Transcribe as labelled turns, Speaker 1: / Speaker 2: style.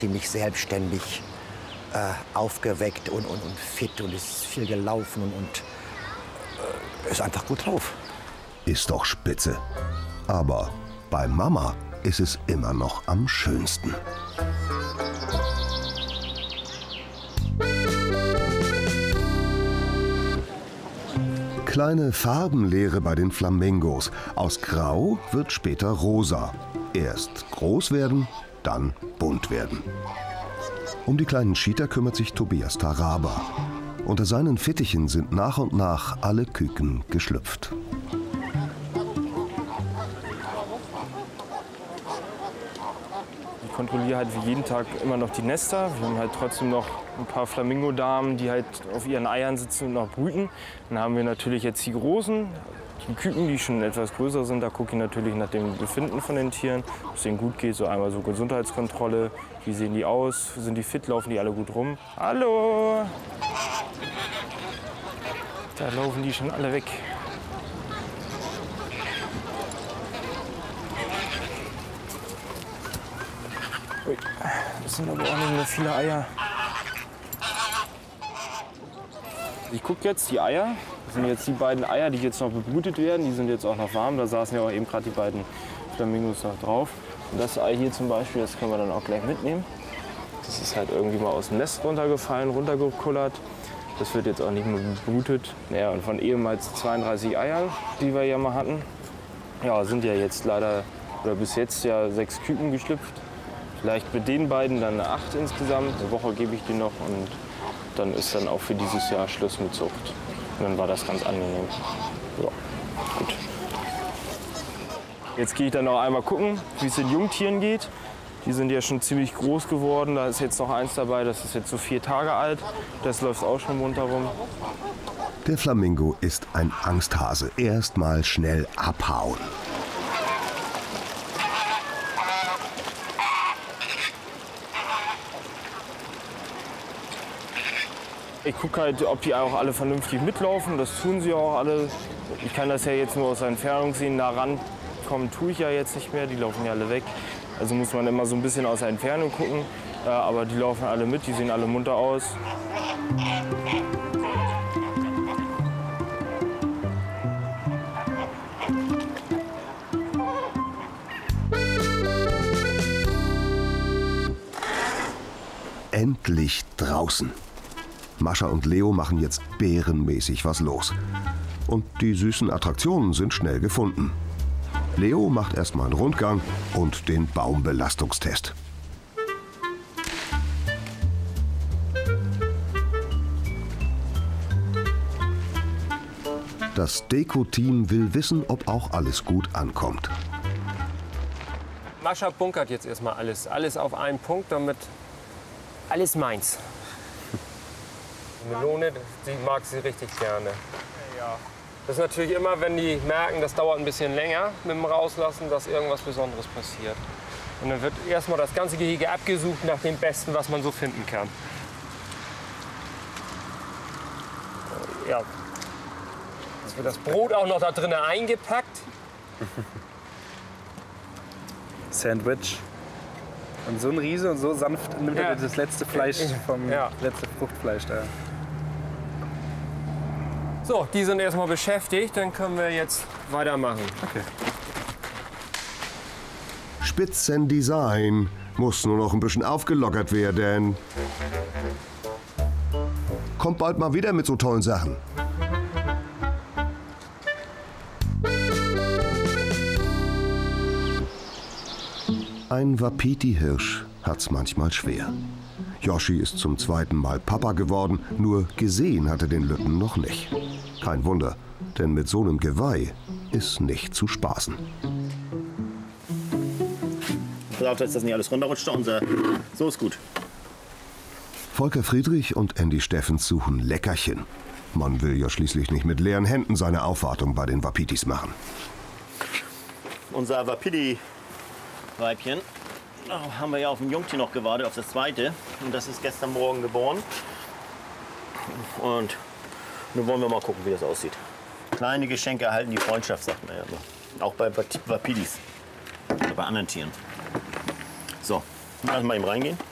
Speaker 1: Ziemlich selbstständig, aufgeweckt und fit und ist viel gelaufen und ist einfach gut drauf.
Speaker 2: Ist doch spitze. Aber bei Mama ist es immer noch am schönsten. Kleine Farbenlehre bei den Flamingos. Aus Grau wird später rosa. Erst groß werden, dann bunt werden. Um die kleinen Cheater kümmert sich Tobias Taraba. Unter seinen Fittichen sind nach und nach alle Küken geschlüpft.
Speaker 3: Ich kontrolliere halt wie jeden Tag immer noch die Nester. Wir haben halt trotzdem noch ein paar Flamingodamen, die halt auf ihren Eiern sitzen und noch brüten. Dann haben wir natürlich jetzt die großen, die Küken, die schon etwas größer sind. Da gucke ich natürlich nach dem Befinden von den Tieren, ob es denen gut geht. So einmal so Gesundheitskontrolle, wie sehen die aus, sind die fit, laufen die alle gut rum. Hallo! Da laufen die schon alle weg. Ui, das sind aber auch nicht mehr viele Eier. Ich gucke jetzt die Eier. Das sind jetzt die beiden Eier, die jetzt noch bebrütet werden. Die sind jetzt auch noch warm. Da saßen ja auch eben gerade die beiden Flamingos noch drauf. Und das Ei hier zum Beispiel, das können wir dann auch gleich mitnehmen. Das ist halt irgendwie mal aus dem Nest runtergefallen, runtergekullert. Das wird jetzt auch nicht mehr bebrütet. Ja, und von ehemals 32 Eiern, die wir ja mal hatten, ja, sind ja jetzt leider, oder bis jetzt ja 6 Küken geschlüpft. Vielleicht mit den beiden dann 8 insgesamt. Eine Woche gebe ich die noch und dann ist dann auch für dieses Jahr Schluss mit Zucht. Und dann war das ganz angenehm. Ja, gut. Jetzt gehe ich dann noch einmal gucken, wie es den Jungtieren geht. Die sind ja schon ziemlich groß geworden. Da ist jetzt noch eins dabei, das ist jetzt so 4 Tage alt. Das läuft auch schon rundherum.
Speaker 2: Der Flamingo ist ein Angsthase. Erst mal schnell abhauen.
Speaker 3: Ich gucke halt, ob die auch alle vernünftig mitlaufen. Das tun sie auch alle. Ich kann das ja jetzt nur aus der Entfernung sehen. Nah rankommen tue ich ja jetzt nicht mehr. Die laufen ja alle weg. Also muss man immer so ein bisschen aus der Entfernung gucken. Aber die laufen alle mit, die sehen alle munter aus.
Speaker 2: Endlich draußen. Mascha und Leo machen jetzt bärenmäßig was los. Und die süßen Attraktionen sind schnell gefunden. Leo macht erstmal einen Rundgang und den Baumbelastungstest. Das Deko-Team will wissen, ob auch alles gut ankommt.
Speaker 4: Mascha bunkert jetzt erstmal alles. Alles auf einen Punkt, damit alles meins. Die Melone, die mag sie richtig gerne. Ja. Das ist natürlich immer, wenn die merken, das dauert ein bisschen länger mit dem Rauslassen, dass irgendwas Besonderes passiert. Und dann wird erstmal das ganze Gehege abgesucht nach dem Besten, was man so finden kann. Ja. Jetzt wird das Brot auch noch da drinnen eingepackt.
Speaker 5: Sandwich. Und so ein Riese und so sanft nimmt er das letzte Fleisch vom letzte Fruchtfleisch da.
Speaker 4: So, die sind erstmal beschäftigt, dann können wir jetzt weitermachen.
Speaker 5: Okay.
Speaker 2: Spitzendesign muss nur noch ein bisschen aufgelockert werden. Kommt bald mal wieder mit so tollen Sachen. Ein Wapiti-Hirsch hat's manchmal schwer. Yoshi ist zum 2. Mal Papa geworden, nur gesehen hat er den Lütten noch nicht. Kein Wunder, denn mit so einem Geweih ist nicht zu spaßen.
Speaker 6: Pass auf, dass das nicht alles runterrutscht. So ist gut.
Speaker 2: Volker Friedrich und Andy Steffens suchen Leckerchen. Man will ja schließlich nicht mit leeren Händen seine Aufwartung bei den Wapitis machen.
Speaker 6: Unser Wapiti-Weibchen haben wir ja auf dem Jungtier noch gewartet, auf das 2. Und das ist gestern Morgen geboren. Und nun wollen wir mal gucken, wie das aussieht. Kleine Geschenke erhalten die Freundschaft, sagt man ja immer. Auch bei Wapitis oder bei anderen Tieren. So, lass mal eben reingehen.